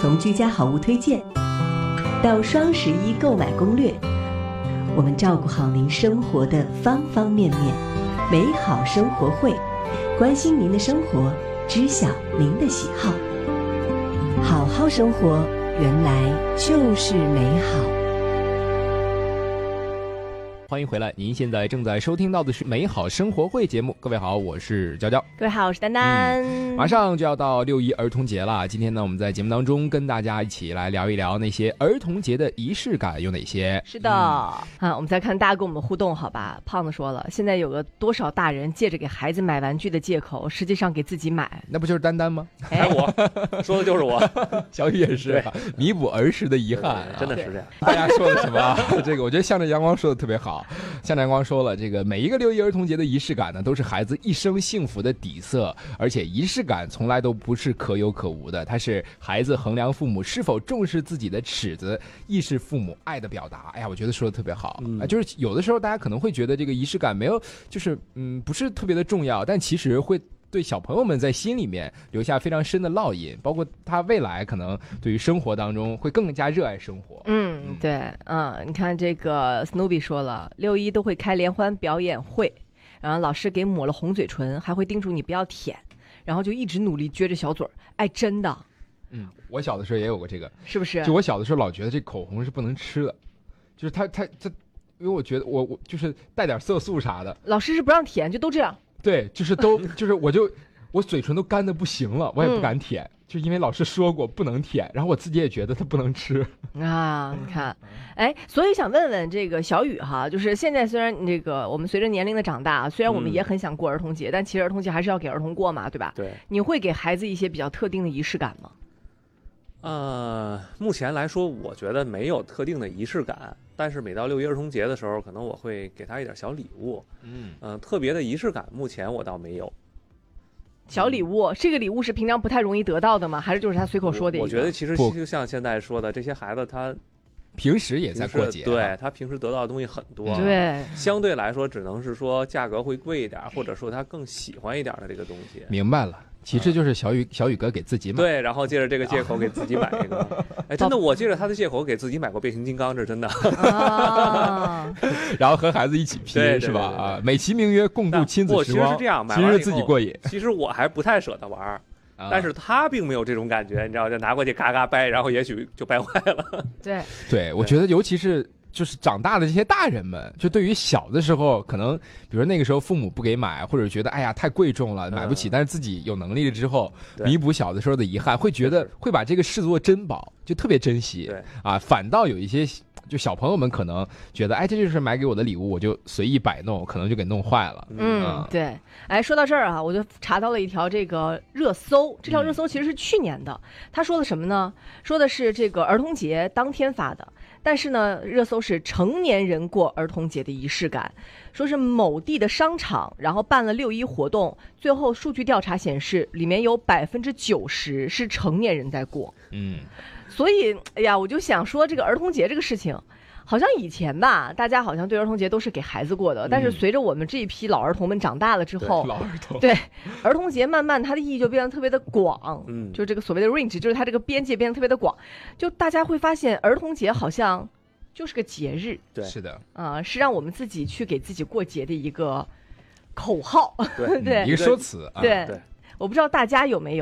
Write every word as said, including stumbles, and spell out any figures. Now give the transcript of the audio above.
从居家好物推荐到双十一购买攻略，我们照顾好您生活的方方面面。美好生活会，关心您的生活，知晓您的喜好。好好生活，原来就是美好。 欢迎回来，您现在正在收听到的是美好生活会节目。各位好，我是娇娇。 各位好，我是丹丹、 嗯、马上就要到六一儿童节了，今天呢我们在节目当中跟大家一起来聊一聊那些儿童节的仪式感有哪些。 是的、嗯、啊，我们再看大家跟我们互动好吧。胖子说了，现在有个多少大人借着给孩子买玩具的借口，实际上给自己买， 那不就是丹丹吗？ 哎，我说的就是我。 小雨也是弥补儿时的遗憾、啊、 真的是这样。 大家说的什么、啊、这个我觉得向着阳光说的特别好。向着阳光说了，这个每一个六一儿童节的仪式感呢，都是孩子一生幸福的底色，而且仪式感从来都不是可有可无的，它是孩子衡量父母是否重视自己的尺子，亦是父母爱的表达。哎呀，我觉得说的特别好、嗯啊、就是有的时候大家可能会觉得这个仪式感没有，就是嗯不是特别的重要，但其实会对小朋友们在心里面留下非常深的烙印，包括他未来可能对于生活当中会更加热爱生活。 嗯，对，嗯，你看这个 Snoopy 说了，六一都会开联欢表演会，然后老师给抹了红嘴唇，还会叮嘱你不要舔，然后就一直努力撅着小嘴儿。哎，真的。 嗯，我小的时候也有过这个， 是不是？ 就我小的时候老觉得这口红是不能吃的，就是它它它，因为我觉得我我就是带点色素啥的。 老师是不让舔，就都这样。 对，就是都就是我就我嘴唇都干的不行了，我也不敢舔、嗯、就因为老师说过不能舔，然后我自己也觉得它不能吃啊。你看，哎，所以想问问这个小雨哈，就是现在虽然这个我们随着年龄的长大，虽然我们也很想过儿童节、嗯、但其实儿童节还是要给儿童过嘛，对吧？ 对。 你会给孩子一些比较特定的仪式感吗？ 呃，目前来说我觉得没有特定的仪式感，但是每到六一儿童节的时候，可能我会给他一点小礼物。嗯嗯、呃，特别的仪式感目前我倒没有。 小礼物、嗯、这个礼物是平常不太容易得到的吗？还是就是他随口说的一个？ 我, 我觉得其实就像现在说的，这些孩子他平时也在过节、啊、 对，他平时得到的东西很多， 对， 相对来说只能是说价格会贵一点，或者说他更喜欢一点的这个东西。 明白了，其实就是小雨小雨哥给自己买， 对，然后借着这个借口给自己买一个。哎，真的，我借着他的借口给自己买过变形金刚，这是真的。 啊、 然后和孩子一起拼，是吧？啊，美其名曰共度亲子时光。 我其实是这样，买完其实自己过瘾。 其实我还不太舍得玩。但是他并没有这种感觉，你知道，就拿过去嘎嘎掰，然后也许就掰坏了。 对对，我觉得尤其是就是长大的这些大人们，就对于小的时候，可能比如那个时候父母不给买，或者觉得哎呀太贵重了买不起，嗯、但是自己有能力了之后，弥补小的时候的遗憾，会觉得会把这个视作珍宝，就特别珍惜。 对啊，反倒有一些。就小朋友们可能觉得，哎，这就是买给我的礼物，我就随意摆弄，可能就给弄坏了。 嗯，嗯对。哎，说到这儿啊，我就查到了一条这个热搜，这条热搜其实是去年的。他说的什么呢？说的是这个儿童节当天发的，但是呢，热搜是成年人过儿童节的仪式感，说是某地的商场，然后办了六一活动，最后数据调查显示，里面有百分之九十是成年人在过。 嗯。 所以，哎呀，我就想说，这个儿童节这个事情，好像以前吧，大家好像对儿童节都是给孩子过的，嗯、但是随着我们这一批老儿童们长大了之后， 老儿童对儿童节慢慢它的意义就变得特别的广， 嗯， 就这个所谓的 range， 就是它这个边界变得特别的广，就大家会发现儿童节好像就是个节日， 对， 是的， 啊、呃，是让我们自己去给自己过节的一个口号， 对， 对， 一个说辞， 对， 对， 我不知道大家有没有。